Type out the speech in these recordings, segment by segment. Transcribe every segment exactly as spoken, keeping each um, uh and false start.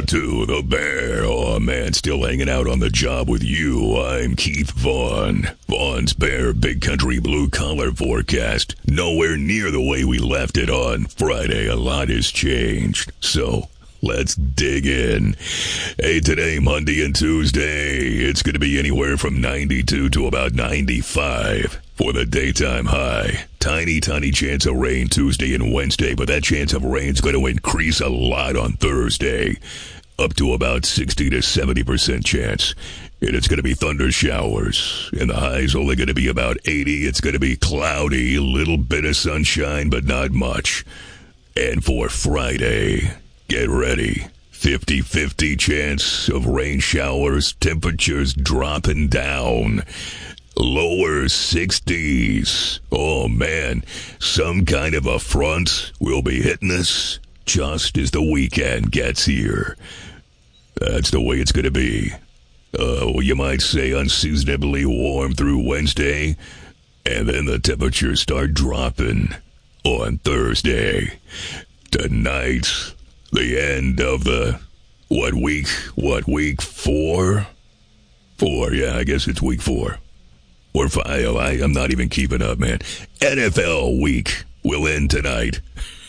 to the Bear. Oh, man, still hanging out on the job with you. I'm Keith Vaughn. Vaughn's Bear Big Country Blue Collar Forecast. Nowhere near the way we left it on Friday. A lot has changed. So, let's dig in. Hey, today, Monday and Tuesday, it's going to be anywhere from ninety-two to about ninety-five for the daytime high. Tiny, tiny chance of rain Tuesday and Wednesday, but that chance of rain is going to increase a lot on Thursday, up to about sixty to seventy percent chance. And it's going to be thunder showers, and the high's only going to be about eighty. It's going to be cloudy, a little bit of sunshine, but not much. And for Friday, get ready. fifty-fifty chance of rain showers, temperatures dropping down. Lower sixties. Oh, man. Some kind of a front will be hitting us just as the weekend gets here. That's the way it's going to be. Uh, well, you might say unseasonably warm through Wednesday, and then the temperatures start dropping on Thursday. Tonight, the end of the, what week? What, week four? Four, yeah, I guess it's week four. Or five, I, I'm not even keeping up, man. N F L week will end tonight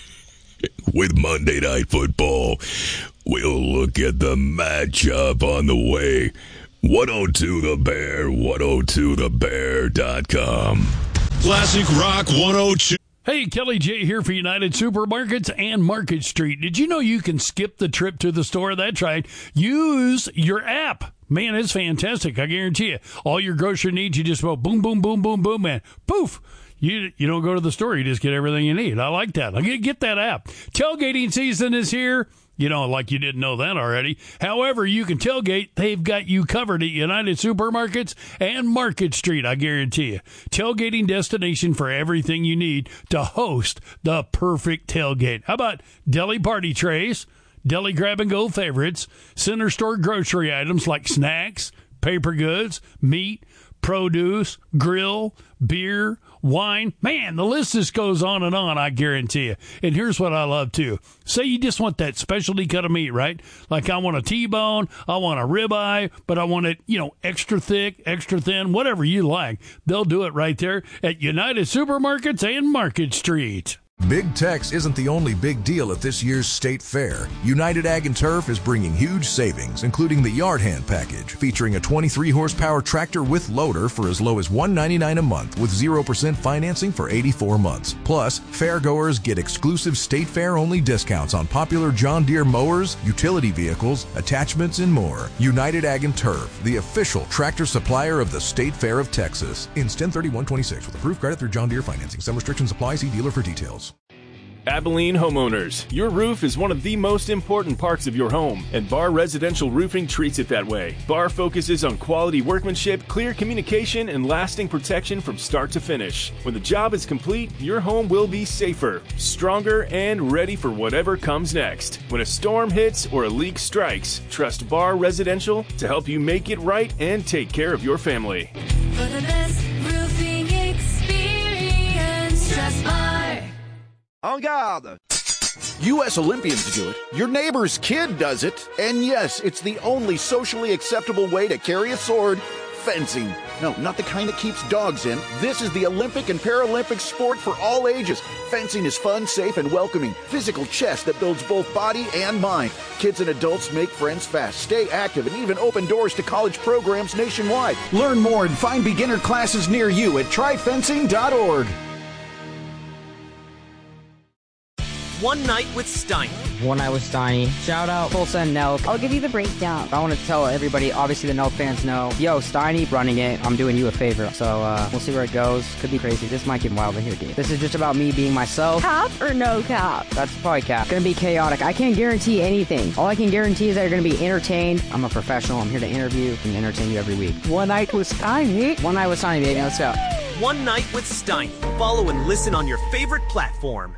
with Monday Night Football. We'll look at the matchup on the way. one oh two The Bear, one oh two the bear dot com. Classic Rock one oh two. Hey, Kelly J here for United Supermarkets and Market Street. Did you know you can skip the trip to the store? That's right. Use your app. Man, it's fantastic. I guarantee you. All your grocery needs, you just go boom, boom, boom, boom, boom, man. Poof. You you don't go to the store. You just get everything you need. I like that. I get, get that app. Tailgating season is here. You know, like you didn't know that already. However, you can tailgate. They've got you covered at United Supermarkets and Market Street, I guarantee you. Tailgating destination for everything you need to host the perfect tailgate. How about deli party trays, deli grab-and-go favorites, center store grocery items like snacks, paper goods, meat, produce, grill, beer, wine. Man, the list just goes on and on, I guarantee you. And here's what I love, too. Say you just want that specialty cut of meat, right? Like I want a T-bone, I want a ribeye, but I want it, you know, extra thick, extra thin, whatever you like. They'll do it right there at United Supermarkets and Market Street. Big Tex isn't the only big deal at this year's State Fair. United Ag and Turf is bringing huge savings, including the Yard Hand package, featuring a twenty-three horsepower tractor with loader for as low as one hundred ninety-nine dollars a month with zero percent financing for eighty-four months. Plus, fairgoers get exclusive State Fair-only discounts on popular John Deere mowers, utility vehicles, attachments, and more. United Ag and Turf, the official tractor supplier of the State Fair of Texas. Ends ten thirty-one twenty-six with approved credit through John Deere financing. Some restrictions apply. See dealer for details. Abilene homeowners, your roof is one of the most important parts of your home, and Barr Residential Roofing treats it that way. Barr focuses on quality workmanship, clear communication, and lasting protection from start to finish. When the job is complete, your home will be safer, stronger, and ready for whatever comes next. When a storm hits or a leak strikes, trust Barr Residential to help you make it right and take care of your family. For the best roofing experience, trust Barr. En garde! U S Olympians do it, your neighbor's kid does it, and yes, it's the only socially acceptable way to carry a sword, fencing. No, not the kind that keeps dogs in. This is the Olympic and Paralympic sport for all ages. Fencing is fun, safe, and welcoming. Physical chess that builds both body and mind. Kids and adults make friends fast, stay active, and even open doors to college programs nationwide. Learn more and find beginner classes near you at try fencing dot org. One Night with Steiny. One Night with Steiny. Shout out Tulsa and Nelk. I'll give you the breakdown. I want to tell everybody, obviously the Nelk fans know, yo, Steiny running it, I'm doing you a favor. So uh, we'll see where it goes. Could be crazy. This might get wild in here, dude. This is just about me being myself. Cap or no cap? That's probably cap. Gonna be chaotic. I can't guarantee anything. All I can guarantee is that you're gonna be entertained. I'm a professional. I'm here to interview and entertain you every week. One Night with Steiny. One Night with Steiny, baby. Let's go. One Night with Steiny. Follow and listen on your favorite platform.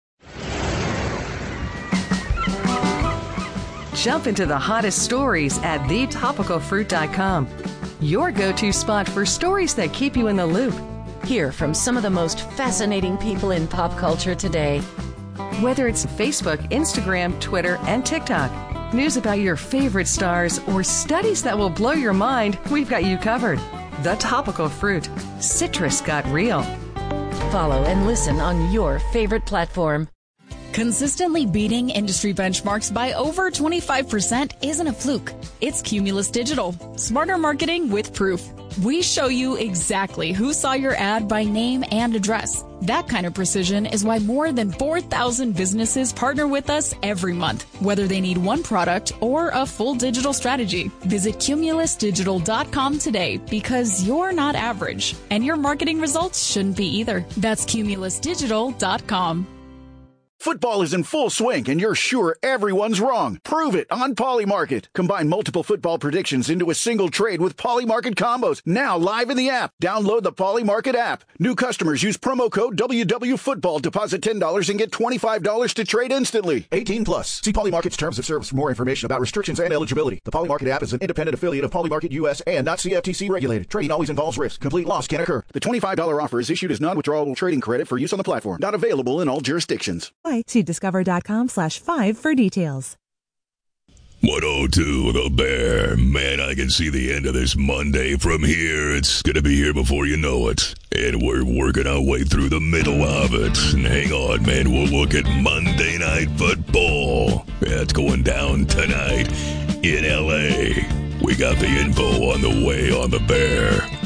Jump into the hottest stories at the topical fruit dot com. Your go-to spot for stories that keep you in the loop. Hear from some of the most fascinating people in pop culture today. Whether it's Facebook, Instagram, Twitter, and TikTok. news about your favorite stars, or studies that will blow your mind, we've got you covered. The Topical Fruit. Citrus got real. Follow and listen on your favorite platform. Consistently beating industry benchmarks by over twenty-five percent isn't a fluke. It's Cumulus Digital. Smarter marketing with proof. We show you exactly who saw your ad by name and address. That kind of precision is why more than four thousand businesses partner with us every month, whether they need one product or a full digital strategy. Visit cumulus digital dot com today, because you're not average, and your marketing results shouldn't be either. That's cumulus digital dot com. Football is in full swing, and you're sure everyone's wrong. Prove it on Polymarket. Combine multiple football predictions into a single trade with Polymarket combos. Now live in the app. Download the Polymarket app. New customers use promo code W W Football. Deposit ten dollars and get twenty-five dollars to trade instantly. eighteen plus. See Polymarket's terms of service for more information about restrictions and eligibility. The Polymarket app is an independent affiliate of Polymarket U S and not C F T C regulated. Trading always involves risk. Complete loss can occur. The twenty-five dollars offer is issued as non-withdrawable trading credit for use on the platform. Not available in all jurisdictions. See discover.com slash five for details. one oh two The Bear. Man, I can see the end of this Monday from here. It's going to be here before you know it. And we're working our way through the middle of it. And hang on, man. We'll look at Monday Night Football. That's going down tonight in L A. We got the info on the way on The Bear.